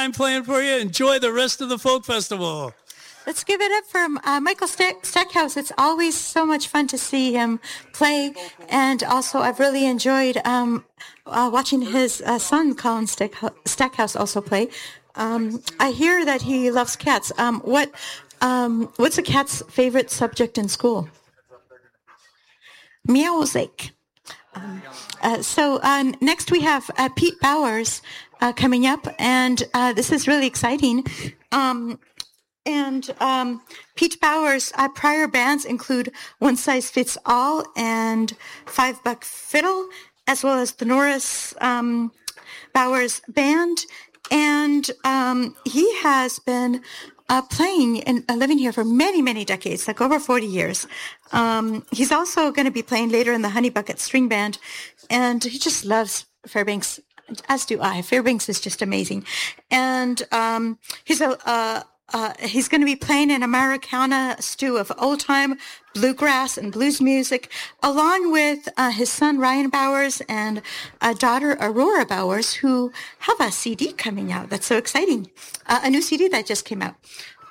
I'm playing for you. Enjoy the rest of the folk festival. Let's give it up for Michael Stackhouse. It's always so much fun to see him play. And also, I've really enjoyed watching his son, Colin Stackhouse, also play. I hear that he loves cats. What's a cat's favorite subject in school? Music. So next we have Pete Bowers coming up, and this is really exciting. Pete Bowers' prior bands include One Size Fits All and Five Buck Fiddle, as well as the Norris Bowers Band. And he has been playing and living here for many, many decades, like over 40 years. He's also going to be playing later in the Honey Bucket String Band, and he just loves Fairbanks, as do I. Fairbanks is just amazing. And he's going to be playing an Americana stew of old-time bluegrass and blues music, along with his son Ryan Bowers and daughter Aurora Bowers, who have a CD coming out. That's so exciting. A new CD that just came out.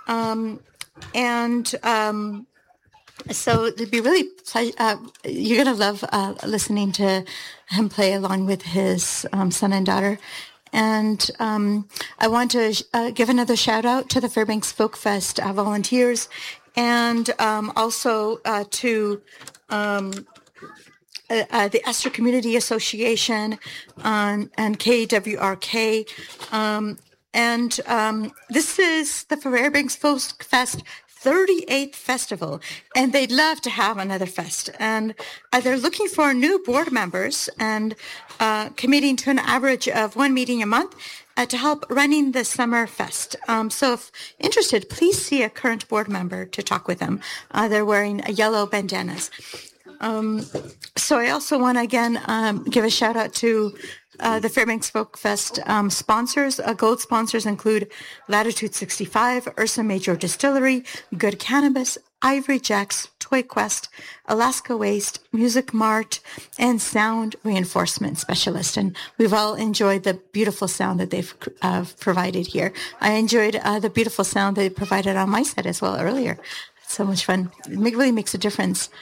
So it'd be really, you're going to love listening to him play along with his son and daughter. And I want to give another shout out to the Fairbanks Folk Fest volunteers, and also to the Esther Community Association and KWRK. This is the Fairbanks Folk Fest 38th festival, and they'd love to have another fest. And they're looking for new board members and committing to an average of one meeting a month to help running the summer fest. So if interested, please see a current board member to talk with them. They're wearing yellow bandanas. So I also want to again give a shout out to the Fairbanks Folk Fest sponsors. Gold sponsors include Latitude 65, Ursa Major Distillery, Good Cannabis, Ivory Jacks, Toy Quest, Alaska Waste, Music Mart, and Sound Reinforcement Specialist. And we've all enjoyed the beautiful sound that they've provided here. I enjoyed the beautiful sound they provided on my set as well earlier. It's so much fun. It really makes a difference.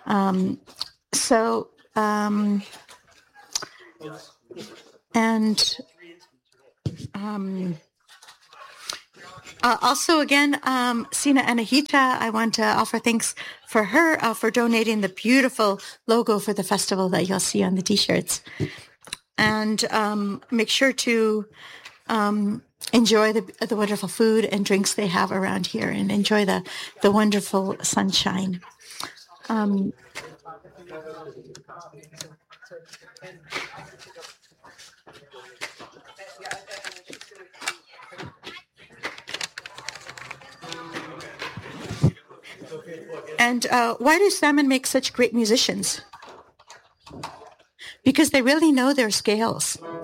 Also, again, Sina Anahita, I want to offer thanks for her for donating the beautiful logo for the festival that you'll see on the T-shirts. And make sure to enjoy the wonderful food and drinks they have around here, and enjoy the wonderful sunshine. And why do salmon make such great musicians? Because they really know their scales.